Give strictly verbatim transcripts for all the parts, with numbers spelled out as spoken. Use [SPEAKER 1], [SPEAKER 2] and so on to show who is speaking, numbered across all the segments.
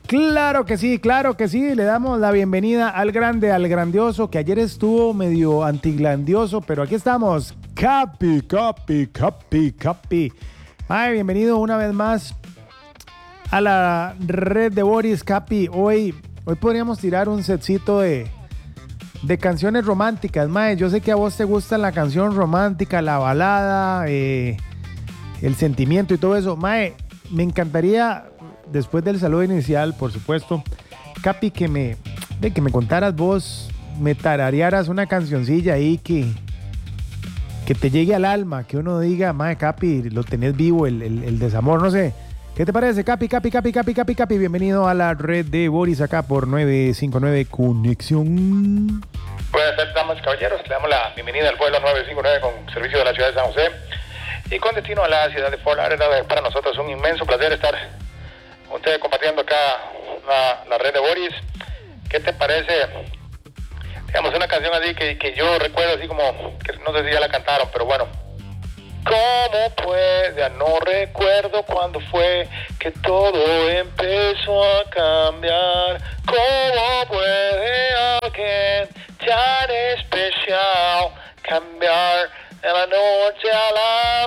[SPEAKER 1] Claro que sí, claro que sí. Le damos la bienvenida al grande, al grandioso, que ayer estuvo medio antiglandioso, pero aquí estamos. Capi, Capi, Capi, Capi. Ay, bienvenido una vez más a la red de Boris. Capi, hoy, hoy podríamos tirar un setcito de, de canciones románticas. Mae, yo sé que a vos te gusta la canción romántica, la balada, eh, el sentimiento y todo eso. Mae, me encantaría, después del saludo inicial, por supuesto, Capi, que me, de que me contaras vos, me tararearas una cancioncilla ahí que, que te llegue al alma, que uno diga, mae, Capi, lo tenés vivo, el, el, el desamor, no sé. ¿Qué te parece, Capi, Capi, Capi, Capi, Capi, Capi? Bienvenido a la red de Boris acá por nueve cinco nueve Conexión.
[SPEAKER 2] Buenas tardes, damas y caballeros. Le damos la bienvenida al vuelo nueve cinco nueve con servicio de la ciudad de San José y con destino a la ciudad de Fort Lauderdale. Para nosotros es un inmenso placer estar con ustedes compartiendo acá la, la red de Boris. ¿Qué te parece? Digamos una canción así que, que yo recuerdo así como, que no sé si ya la cantaron, pero bueno. ¿Cómo puede? Ya no recuerdo cuándo fue que todo empezó a cambiar. ¿Cómo puede alguien tan especial cambiar de la noche a la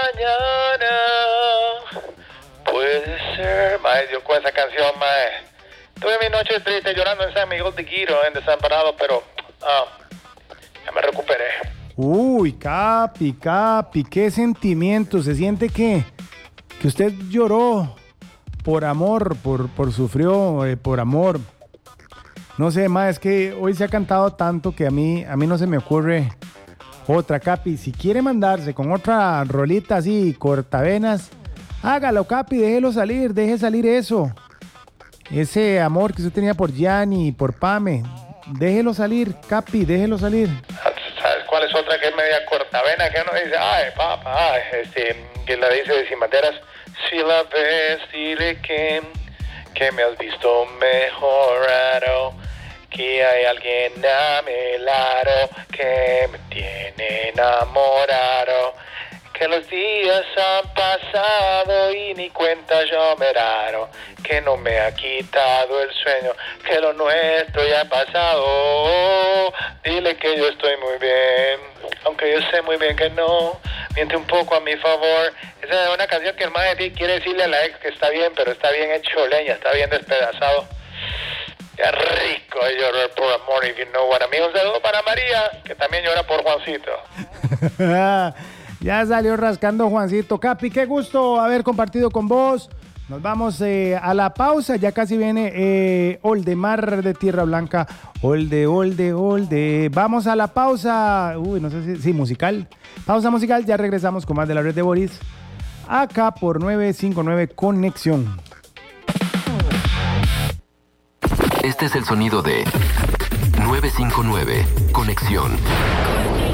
[SPEAKER 2] mañana? Puede ser, mae, yo con esa canción, mae. Tuve mi noche triste llorando en San Miguel de Quiro, en Desamparado, pero ah, ya me recuperé.
[SPEAKER 1] Uy, Capi, Capi, qué sentimiento. Se siente que, que usted lloró por amor, por, por sufrió eh, por amor. No sé, más es que hoy se ha cantado tanto que a mí, a mí no se me ocurre otra, Capi. Si quiere mandarse con otra rolita así, cortavenas, hágalo, Capi, déjelo salir, deje salir eso. Ese amor que usted tenía por Gianni, por Pame, déjelo salir, Capi, déjelo salir.
[SPEAKER 2] ¿Sabes cuál es otra que es media cortavena? Que uno dice, ay, papá, ay, este, que la dice de Sin Banderas. Si la ves, dile que, que me has visto mejorado, que hay alguien a mi lado que me tiene enamorado, que los días han pasado y ni cuenta yo me he dado, que no me ha quitado el sueño, que lo nuestro ya ha pasado. Dile que yo estoy muy bien, aunque yo sé muy bien que no, miente un poco a mi favor. Esa es una canción que el maestro quiere decirle a la ex que está bien, pero está bien hecho leña, está bien despedazado. Ya rico llorar por amor, if you know what I mean. Un saludo para María, que también llora por Juancito.
[SPEAKER 1] Ya salió rascando Juancito. Capi, qué gusto haber compartido con vos. Nos vamos eh, a la pausa. Ya casi viene eh, Oldemar de Tierra Blanca. Olde, olde, olde. Vamos a la pausa. Uy, no sé si... Sí, musical. Pausa musical. Ya regresamos con más de la red de Boris. Acá por nueve cinco nueve Conexión.
[SPEAKER 3] Este es el sonido de nueve cinco nueve Conexión.